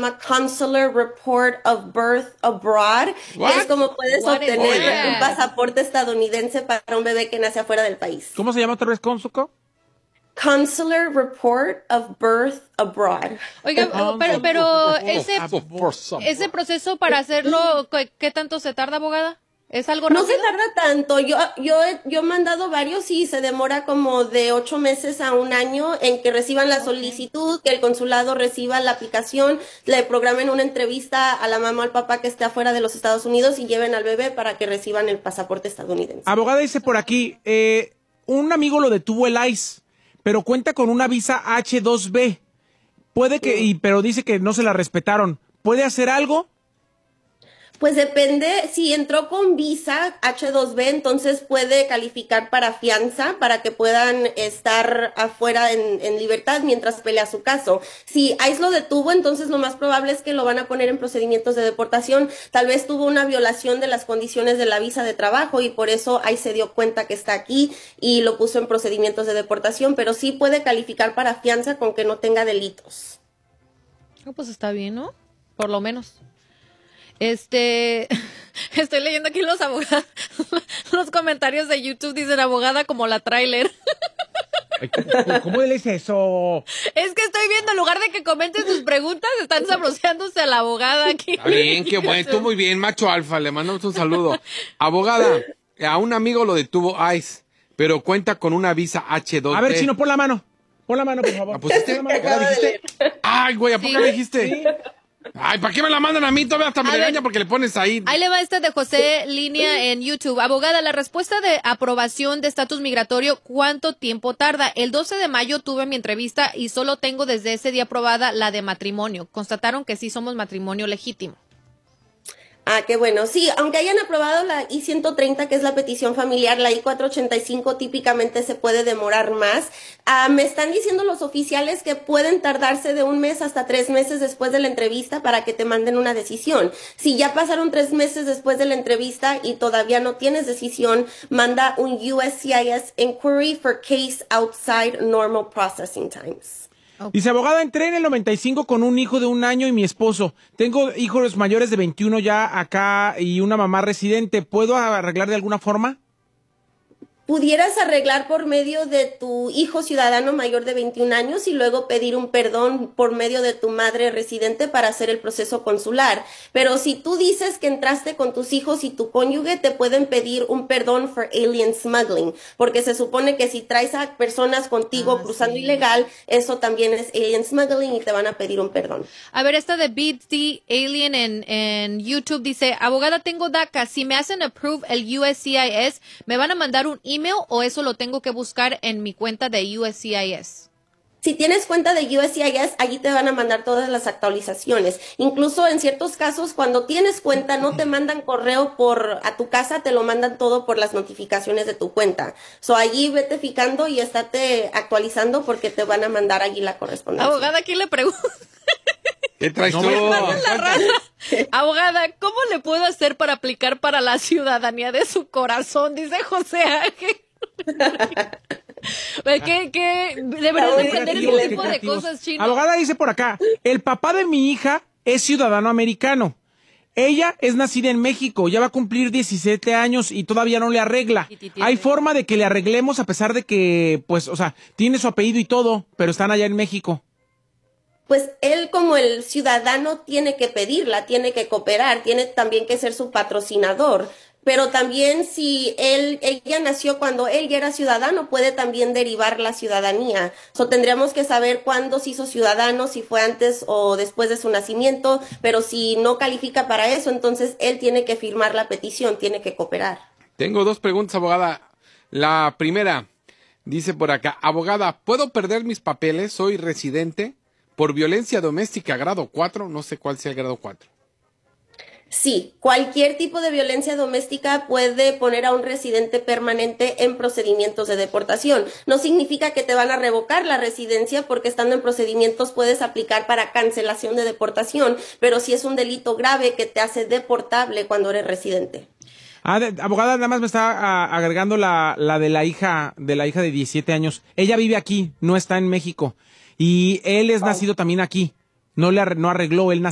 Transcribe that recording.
llama Consular Report of Birth Abroad. What? Es como puedes What is obtener that? un pasaporte estadounidense para un bebé que nace afuera del país. ¿Cómo se llama otra vez, Consuco? Consular Report of Birth Abroad. Oiga, pero ese proceso para hacerlo, ¿qué tanto se tarda, abogada? ¿Es algo No rápido? se tarda tanto. Yo he mandado varios y se demora como de 8 meses a un año en que reciban la solicitud, que el consulado reciba la aplicación, le programen una entrevista a la mamá o al papá que esté afuera de los Estados Unidos y lleven al bebé para que reciban el pasaporte estadounidense. Abogada dice por aquí, un amigo lo detuvo el ICE, pero cuenta con una visa H-2B. Puede que, pero dice que no se la respetaron. ¿Puede hacer algo? Pues depende, si entró con visa H-2B, entonces puede calificar para fianza para que puedan estar afuera en libertad mientras pelea su caso. Si ICE lo detuvo, entonces lo más probable es que lo van a poner en procedimientos de deportación. Tal vez tuvo una violación de las condiciones de la visa de trabajo y por eso ICE se dio cuenta que está aquí y lo puso en procedimientos de deportación, pero sí puede calificar para fianza con que no tenga delitos. Pues está bien, ¿no? Por lo menos. Estoy leyendo aquí los abogados, los comentarios de YouTube dicen abogada como la tráiler. ¿Cómo le dice eso? Es que estoy viendo, en lugar de que comenten sus preguntas, están sabroseándose a la abogada aquí. Está bien, qué bueno, tú muy bien, macho alfa, le mandamos un saludo. Abogada, a un amigo lo detuvo ICE, pero cuenta con una visa H-2B. A ver, Chino, pon la mano. Pon la mano, por favor. ¿La pusiste? ¿La dijiste? Ay, güey, ¿a poco la dijiste? Sí. Ay, ¿para qué me la mandan a mí? Todavía hasta me regaña porque le pones ahí. Ahí le va de José Línea en YouTube. Abogada, la respuesta de aprobación de estatus migratorio, ¿cuánto tiempo tarda? El 12 de mayo tuve mi entrevista y solo tengo desde ese día aprobada la de matrimonio. Constataron que sí somos matrimonio legítimo. Ah, qué bueno. Sí, aunque hayan aprobado la I-130, que es la petición familiar, la I-485 típicamente se puede demorar más. Me están diciendo los oficiales que pueden tardarse de 1 mes hasta 3 meses después de la entrevista para que te manden una decisión. Si ya pasaron 3 meses después de la entrevista y todavía no tienes decisión, manda un USCIS inquiry for case outside normal processing times. Dice, abogada, entré en el 95 con un hijo de 1 año y mi esposo. Tengo hijos mayores de 21 ya acá y una mamá residente. ¿Puedo arreglar de alguna forma? Pudieras arreglar por medio de tu hijo ciudadano mayor de 21 años y luego pedir un perdón por medio de tu madre residente para hacer el proceso consular. Pero si tú dices que entraste con tus hijos y tu cónyuge, te pueden pedir un perdón for alien smuggling, porque se supone que si traes a personas contigo cruzando ilegal, eso también es alien smuggling y te van a pedir un perdón. A ver, esta de Beat the Alien en YouTube dice, abogada, tengo DACA. Si me hacen approve el USCIS, ¿me van a mandar un email o eso lo tengo que buscar en mi cuenta de USCIS? Si tienes cuenta de USCIS, allí te van a mandar todas las actualizaciones. Incluso en ciertos casos, cuando tienes cuenta, no te mandan correo a tu casa, te lo mandan todo por las notificaciones de tu cuenta. Allí vete fijando y estate actualizando porque te van a mandar allí la correspondencia. Abogada, aquí le pregunto. ¿Qué traes tú? Abogada, ¿cómo le puedo hacer para aplicar para la ciudadanía de su corazón? Dice José Ángel. ¿Qué? Deberías aprender ese tipo de cosas, Chino. Abogada dice por acá, el papá de mi hija es ciudadano americano. Ella es nacida en México, ya va a cumplir 17 años y todavía no le arregla. ¿Hay forma de que le arreglemos a pesar de que, pues, o sea, tiene su apellido y todo, pero están allá en México? Pues él como el ciudadano tiene que pedirla, tiene que cooperar, tiene también que ser su patrocinador. Pero también si ella nació cuando él ya era ciudadano, puede también derivar la ciudadanía. Tendríamos que saber cuándo se hizo ciudadano, si fue antes o después de su nacimiento, pero si no califica para eso, entonces él tiene que firmar la petición, tiene que cooperar. Tengo 2 preguntas, abogada. La primera, dice por acá, abogada, ¿puedo perder mis papeles? Soy residente por violencia doméstica grado 4, no sé cuál sea el grado 4. Sí, cualquier tipo de violencia doméstica puede poner a un residente permanente en procedimientos de deportación. No significa que te van a revocar la residencia porque estando en procedimientos puedes aplicar para cancelación de deportación, pero sí es un delito grave que te hace deportable cuando eres residente. Abogada, nada más me está agregando la de la hija de 17 años. Ella vive aquí, no está en México. Y él es nacido también aquí. No arregló, él nació